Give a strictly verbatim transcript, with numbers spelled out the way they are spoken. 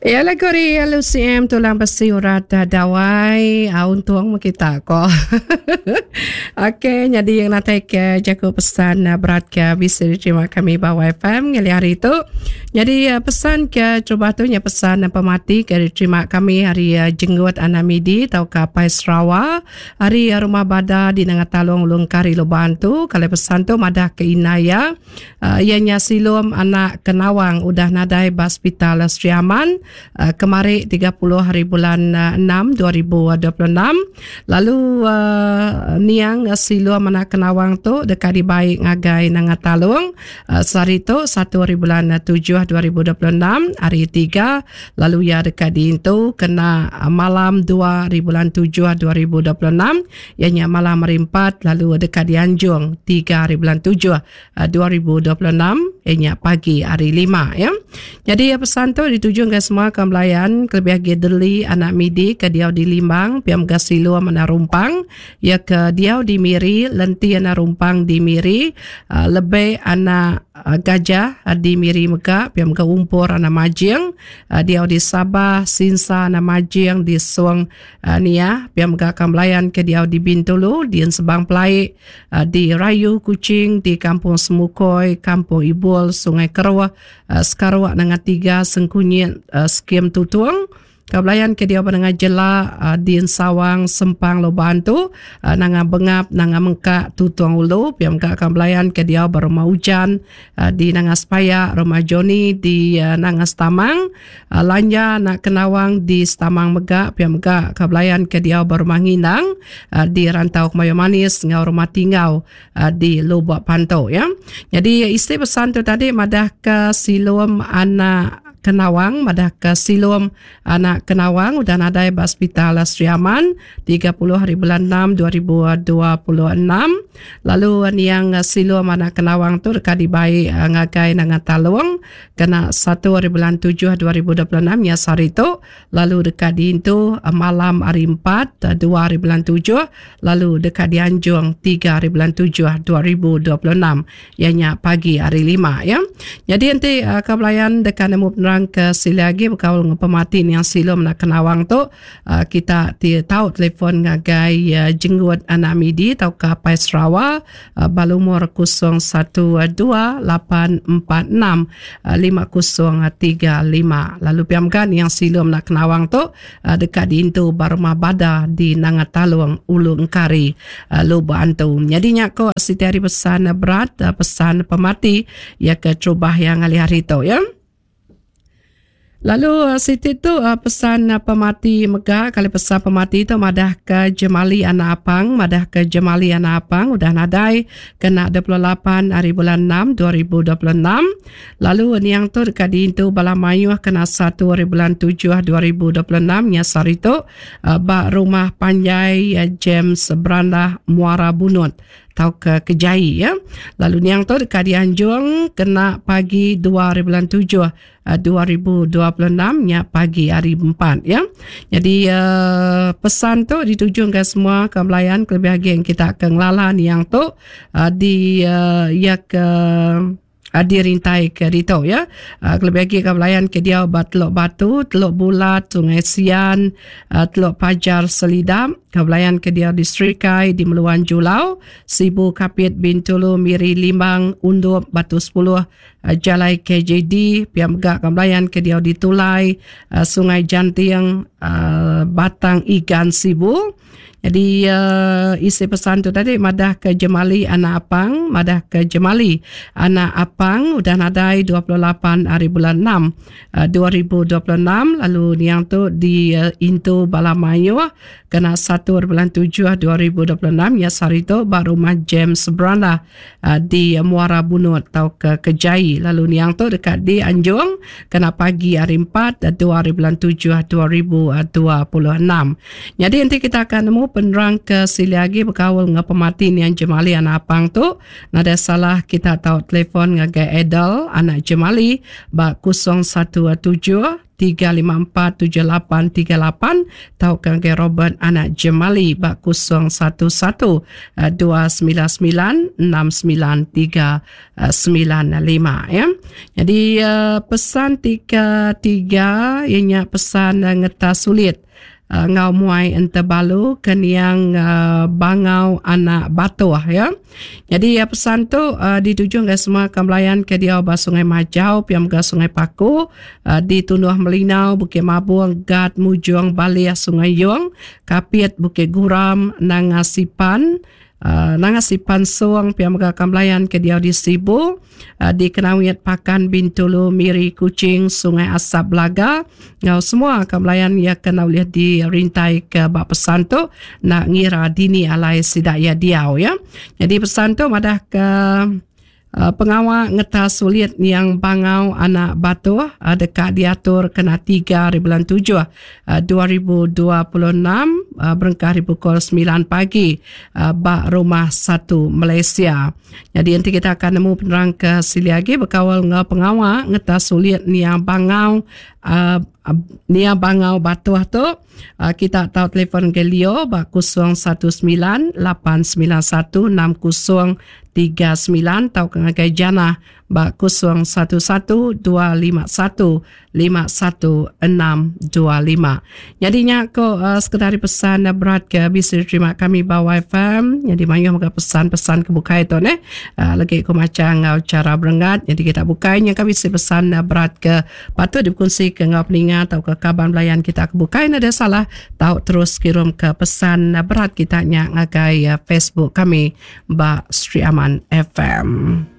Ialah kori L C M tulang besi urat dawai untung kita ko. Okey, jadi yang nak take jago pesan berat ke bisa diterima kami bawa F M ngali hari itu. Jadi pesan ke cuba tu nya pesan pemati ke diterima kami hari jenggot Anamidi tau ke Pai Sarawak hari rumah bada di Nangatalong Lungkari Lubantu. Kalau pesan tu madah ke Inaya uh, ianya silum anak kenawang udah nadai hospital Sriaman. Uh, kemarin tiga puluh hari bulan uh, enam dua ribu dua puluh enam. Lalu uh, niang uh, silu mana kenawang tu dekat di baik ngagai Nangatalung uh, sehari tu satu hari bulan uh, tujuh dua ribu dua puluh enam hari tiga. Lalu ya dekat di itu kena uh, malam dua hari bulan tujuh dua ribu dua puluh enam ianya malam hari empat. Lalu dekat di Anjung tiga hari bulan tujuh uh, dua ribu dua puluh enam ianya pagi hari lima ya. Jadi uh, pesan tu dituju ke semua kembelayan kelebih gedeli anak midi ke diau di Limbang piam gasilu mana rumpang ya ke diau di Miri lenti anak rumpang di Miri uh, lebih anak uh, gajah uh, di Miri Mega piam ke umpur anak majing uh, diau di Sabah Sinsa anak majing di Suang uh, Nia piam ke kembelayan ke diau di Bintulu di Sebang Pelai uh, di Rayu Kucing di Kampung Semukoi Kampung Ibul Sungai Kerwa uh, Sekarwak dengan tiga Sengkunyit uh, skim tutuang kebelayan ke dia dengan jela uh, di Sawang Sempang Lobantu uh, nanga bengap nanga mengkak tutuang ulu piam ka kebelayan ke dia berumah hujan uh, di nanga Spaya rumah Joni di uh, nanga Stamang uh, lanja nak kenawang di Stamang Mega piam ka kebelayan ke dia berumah Nginang uh, di Rantau Kemayu Manis ngau rumah tingau uh, di Lubak Pantau ya. Jadi istri pesan tu tadi madah ke silum anak kenawang madah ke silum anak kenawang udah nadai hospital Sriaman tiga puluh hari bulan enam dua ribu dua puluh enam. Lalu yang silum anak kenawang tu dekat di baik ngagai Nangatalung kena satu hari bulan tujuh dua ribu dua puluh enam ya sari tu. Lalu dekat di itu malam hari empat dua hari bulan tujuh. Lalu dekat di Anjung tiga hari bulan tujuh dua ribu dua puluh enam ianya pagi hari lima ya. Jadi nanti uh, kebelayan dekat nemu ke sili lagi berkawal dengan pemati yang silum nak kenawang tu uh, kita tahu telefon ngagai uh, jenggut anak midi tau ke Pai Sarawak uh, balumur kosong satu dua lapan empat enam lima kosong tiga lima. Lalu piamkan yang silum nak kenawang tu uh, dekat di itu Barumah Bada di Nangatalung Ulu Engkari uh, Lubuk Antu. Jadinya ko setiap hari pesan berat uh, pesan pemati ya ke cubah yang hari tu ya. Lalu uh, Siti tu uh, pesan uh, pemati Mega kali pesan pemati tu madah ke Jemali anak apang madah ke Jemali anak apang udah nadai kena dua puluh lapan hari bulan enam dua ribu dua puluh enam. Lalu yang tu dekat di itu Balamayuh kena satu hari bulan tujuh dua ribu dua puluh enam nyasar itu uh, bak rumah Panjai uh, James Beranda Muara Bunut tau ke Kejai ya. Lalu yang tu dekat di Anjung kena pagi dua hari bulan tujuh dua ribu dua puluh enam nya pagi hari empat ya. Jadi uh, pesan tu dituju ke semua kebelayan kelebih yang kita akan lalan yang tu uh, di uh, ya ke Uh, dirintai ke Rito ya. Uh, kelebih lagi kebelayan ke dia bat Teluk Batu, Teluk Bulat, Sungai Sian, uh, Teluk Pajar Selidam, kebelayan ke dia di Serikai, di Meluan Julau, Sibu Kapit Bintulu, Miri Limbang, Undup, Batu sepuluh, uh, Jalai K J D, piam gak kebelayan ke dia di Tulai, uh, Sungai Jantiang, uh, Batang Igan Sibu. Jadi uh, isi pesan tu tadi madah ke Jemali anak apang, madah ke Jemali anak apang udah nadai dua puluh lapan hari bulan enam uh, dua ribu dua puluh enam. Lalu yang tu di uh, Intu Balamayu kena satu bulan tujuh dua ribu dua puluh enam ya sari tu baru rumah James Beranda uh, di uh, Muara Bunut tau ke Kejai. Lalu yang tu dekat di Anjung kena pagi hari empat dua hari bulan tujuh dua ribu dua puluh enam. Jadi nanti kita akan nemu penerang ke sili lagi berkawal dengan pemati yang Jemali anak apang tu. Nada salah kita tahu telefon ngagai Edel anak Jemali ba kosong satu tujuh tiga lima empat tujuh lapan tiga lapan atau kan ke Robert anak Jemali bak kosong satu satu dua sembilan sembilan enam sembilan tiga sembilan lima ya. Jadi uh, pesan tiga tiga ianya pesan uh, ngeta sulit Uh, ngau muai ente balu keniang uh, bangau anak batuah ya. Jadi ya pesan tu uh, dituju ke semua kemelayan ke dia ba Sungai Majau piam ke Sungai Paku uh, di Tunduh Melinau Bukit Mabuang Gat Mujung Balia Sungai Yung Kapiat Bukit Guram Nangasipan Uh, Nangasipan Suang piam ke kemelayan ke dia di Sibu uh, di Kenawiat Pakan Bintulu Miri Kucing Sungai Asap Laga ngau semua kemelayan ya kena lihat di rintai ke bak pesan tu nak ngira dini alai sidak ya diau ya. Jadi pesan tu madah ke Uh, pengawal ngeta sulit yang bangau anak batu uh, dekat diatur kena tiga hari bulan tujuh uh, dua ribu dua puluh enam uh, berengkah pukul sembilan pagi uh, bak rumah satu Malaysia. Jadi nanti kita akan nemu penerang ke sili lagi berkawal ngau pengawal ngeta sulit yang bangau uh, Nia bangau batuah tu uh, kita tahu telefon ke Leo bak kosong satu sembilan lapan sembilan satu enam kosong tiga sembilan atau kengagai jana bak kosong satu satu dua lima satu lima satu enam dua lima. Jadinya ko uh, sekadar pesan uh, berat ke bisa terima kami bawa F M. Jadi mayuh maka pesan-pesan kebuka itu ne. Uh, lagi ko macam ngau cara berengat. Jadi kita bukainya kami bisa pesan uh, berat ke patut dikongsi ke ngau peningat atau ke kaban belayan kita kebukain ada salah tahu terus kirim ke pesan uh, berat kita nya ngagai uh, Facebook kami Mbak Sri Aman F M.